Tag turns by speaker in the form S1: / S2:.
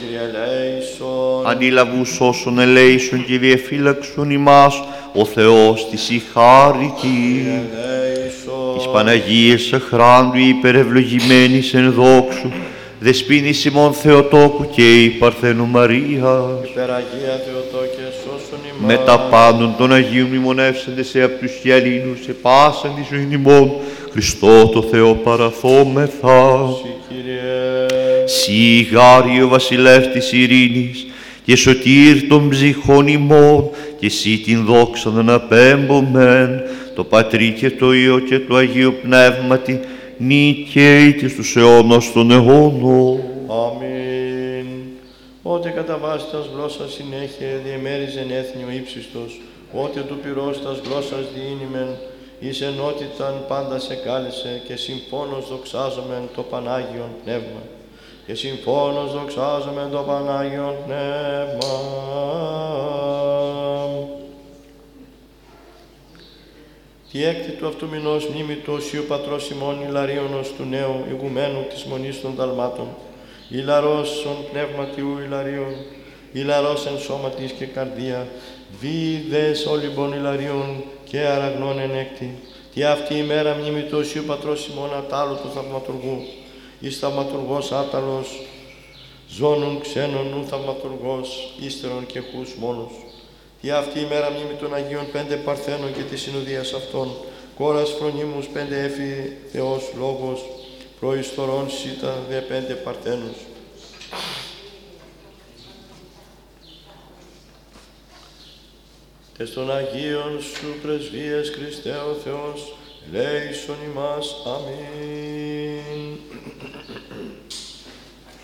S1: Κύριε ελέησον.
S2: Αντιλαβούς όσων ελέησον και διεφύλαξον ημάς, ο Θεός της η χάρητη. Της Παναγίας αχράντου υπερευλογημένης εν δόξου, δεσποίνης ημών Θεοτόκου και η Παρθένου Μαρίας.
S1: Υπεραγία Θεοτόκε, σώσον ημάς.
S2: Με τα πάντων των Αγίων μνημονεύσαντες σε απ' τους χιαλίνους, σε πάσαν τη ζωή ημών, Χριστό το Θεό παραθόμεθα.
S1: Συ, Κύριε.
S2: Συ γάριο βασιλεύς της ειρήνης, και σωτήρ των ψυχών ημών, και Συ την δόξα να απέμπομεν, το Πατρί και το Υιό και το Αγίο Πνεύματι, νικαίοι και στους αιώνας των αιώνων.
S1: Αμήν. Ότε κατά βάση τας γλώσσας συνέχεια διεμέριζεν έθνη ο ύψιστος, ότε του πυρός τας γλώσσας διήνυμεν, εις ενότηταν πάντα σε κάλεσε και συμφώνος δοξάζομεν το Πανάγιον Πνεύμα. Και συμφώνος δοξάζομεν το Πανάγιον Πνεύμα. Τη έκτη του αυτού μηνός μνήμη του Οσίου Πατρός ημών Ιλαρίωνος του νέου ηγουμένου της Μονής των Δαλμάτων, Ιλαρός ον πνεύματιού Ιλαρίων, Ιλαρός εν σώματις και καρδία, βίδες όλυμπων Ιλαρίων και αραγνών ενέκτη. Τι αυτή η μέρα μνήμη του Οσίου Πατρός ημών Ατάλου του θαυματουργού, εις θαυματουργός άταλος, ζώνων ξένων ου θαυματουργός, ύστερον και χούς μόνος. Τι αυτή η μέρα μνήμη των Αγίων πέντε Παρθένων και της συνοδείας αυτών, κόρας φρονίμους πέντε έφη Θεός Λόγος, προϊστορών σύτα δε πέντε Παρθένους. Τες των Αγίων σου πρεσβείες Χριστέ ο Θεός, ελέησον ημάς. Αμήν.